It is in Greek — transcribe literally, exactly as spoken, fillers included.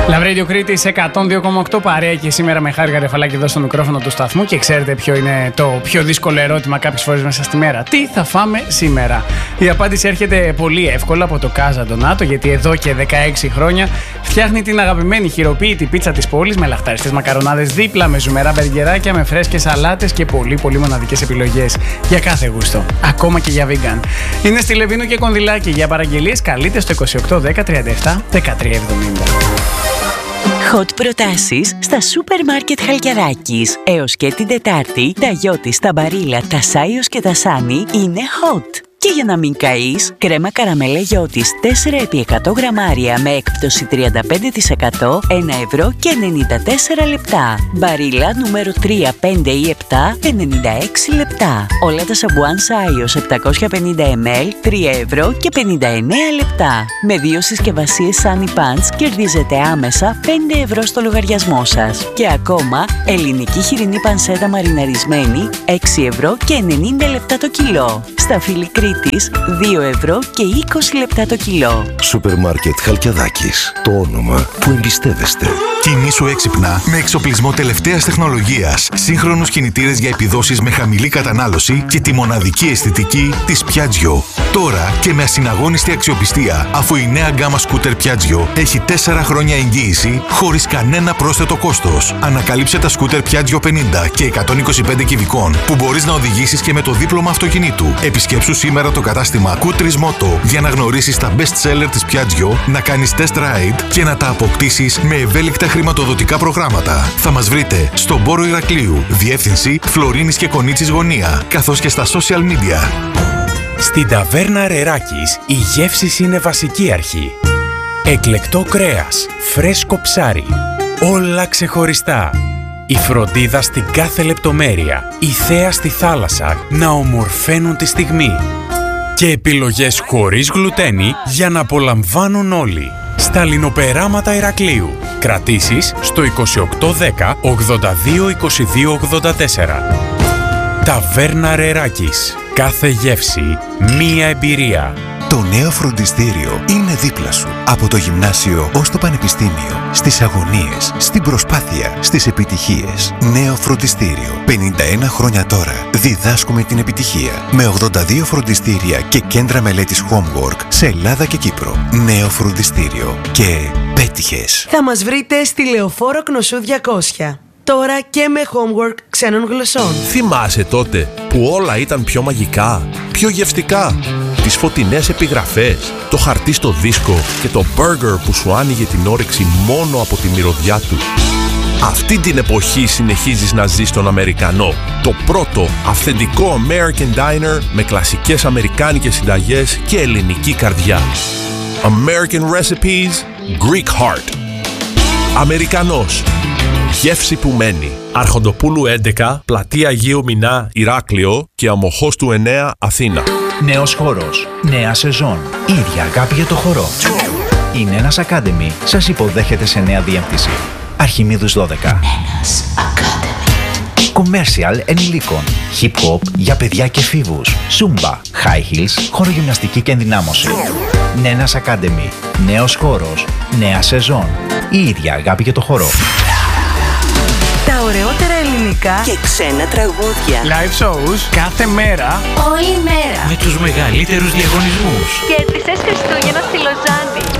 Λαβρέντιο Κρήτης εκατόν δύο κόμμα οκτώ, παρέα και σήμερα με Χάρη Γαρεφαλάκη εδώ στο μικρόφωνο του σταθμού. Και ξέρετε ποιο είναι το πιο δύσκολο ερώτημα κάποιες φορές μέσα στη μέρα? Τι θα φάμε σήμερα? Η απάντηση έρχεται πολύ εύκολα από το Casa Donato, γιατί εδώ και δεκαέξι χρόνια φτιάχνει την αγαπημένη χειροποίητη πίτσα της πόλης με λαχταριστές μακαρονάδες δίπλα, με ζουμερά μπεργκεράκια, με φρέσκες σαλάτες και πολύ πολύ μοναδικές επιλογές για κάθε γούστο, ακόμα και για vegan. Είναι στη Λεβίνου και Κονδυλάκη. Για παραγγελίες καλείτε στο είκοσι οκτώ δέκα τριάντα επτά δεκατρία εβδομήντα. Hot προτάσεις στα σούπερ μάρκετ Χαλκιαδάκης. Έως και την Τετάρτη, τα Γιώτης, τα Μπαρίλα, τα Σάιος και τα Σάνι είναι hot. Και για να μην καείς, κρέμα καραμέλα Γιώτης τέσσερα επί εκατό γραμμάρια με έκπτωση τριάντα πέντε τοις εκατό, ένα ευρώ και ενενήντα τέσσερα λεπτά. Μπαρίλα νούμερο τρία, πέντε ή επτά, ενενήντα έξι λεπτά. Όλα τα σαμπουάν Σάιος επτακόσια πενήντα μιλιλίτρα, τρία ευρώ και πενήντα εννέα λεπτά. Με δύο συσκευασίες Sunny Pants κερδίζετε άμεσα πέντε ευρώ στο λογαριασμό σας. Και ακόμα, ελληνική χοιρινή πανσέτα μαριναρισμένη, έξι ευρώ και ενενήντα λεπτά το κιλό. Στα Φιλί Κρήτης, δύο ευρώ και είκοσι λεπτά το κιλό. Σούπερ μάρκετ Χαλκιαδάκης. Το όνομα που εμπιστεύεστε. Κινήσου έξυπνα με εξοπλισμό τελευταίας τεχνολογίας, σύγχρονους κινητήρες για επιδόσεις με χαμηλή κατανάλωση και τη μοναδική αισθητική της Piaggio. Τώρα και με ασυναγώνιστη αξιοπιστία, αφού η νέα γκάμα σκούτερ Piaggio έχει τέσσερα χρόνια εγγύηση χωρίς κανένα πρόσθετο κόστος. Ανακαλύψε τα σκούτερ Piaggio πενήντα και εκατόν είκοσι πέντε κυβικών που μπορείς να οδηγήσεις και με το δίπλωμα αυτοκινήτου. Επισκέψου σήμερα το κατάστημα Kutris Moto για να γνωρίσεις τα best seller της Piaggio, να κάνεις test ride και να τα αποκτήσεις με ευέλικτα χρηματοδοτικά προγράμματα. Θα μας βρείτε στον Πόρο Ηρακλείου, διεύθυνση Φλωρίνης και Κονίτσης Γωνία, καθώς και στα social media. Στην ταβέρνα Ρεράκης η γεύση είναι βασική αρχή. Εκλεκτό κρέας, φρέσκο ψάρι, όλα ξεχωριστά. Η φροντίδα στην κάθε λεπτομέρεια, η θέα στη θάλασσα να ομορφαίνουν τη στιγμή. Και επιλογές χωρίς γλουτένι για να απολαμβάνουν όλοι. Στα λινοπεράματα Ηρακλείου. Κρατήσεις στο είκοσι οκτώ δέκα ογδόντα δύο είκοσι δύο ογδόντα τέσσερα. Ταβέρνα Ρεράκης. Κάθε γεύση, μία εμπειρία. Το νέο φροντιστήριο είναι δίπλα σου. Από το γυμνάσιο ως το πανεπιστήμιο. Στις αγωνίες, στην προσπάθεια, στις επιτυχίες. Νέο φροντιστήριο. πενήντα ένα χρόνια τώρα. Διδάσκουμε την επιτυχία. Με ογδόντα δύο φροντιστήρια και κέντρα μελέτης Homework σε Ελλάδα και Κύπρο. Νέο φροντιστήριο. Και πέτυχες. Θα μας βρείτε στη Λεωφόρο Κνωσού διακόσια. Τώρα και με homework ξένων γλωσσών. Θυμάσαι τότε που όλα ήταν πιο μαγικά, πιο γευστικά? Τις φωτεινές επιγραφές, το χαρτί στο δίσκο και το burger που σου άνοιγε την όρεξη μόνο από τη μυρωδιά του. Αυτή την εποχή συνεχίζεις να ζεις τον Αμερικανό. Το πρώτο αυθεντικό American Diner με κλασικές αμερικάνικες συνταγές και ελληνική καρδιά. American Recipes, Greek Heart. Αμερικανός. Γεύση που μένει. Αρχοντοπούλου έντεκα, Πλατεία Αγίου Μινά, Ηράκλειο και Αμοχώστου εννέα, Αθήνα. Νέος χώρος, νέα σεζόν, ίδια αγάπη για το χορό. Η Νένας Academy σας υποδέχεται σε νέα διεύθυνση. Αρχιμίδους δώδεκα. Νένας Academy. Commercial ενηλίκων. Hip hop για παιδιά και εφήβους. Zumba, high heels, χορογυμναστική και ενδυνάμωση. Νένας Academy. Νέος χώρος, νέα σεζόν. Η ίδια αγάπη για το χορό. Τα ωραιότερα ελληνικά Και ξένα τραγούδια. Live shows κάθε μέρα, Όλη μέρα. Με τους μεγαλύτερους διαγωνισμούς. και τις Χριστούγεννα στη Λοζάνη.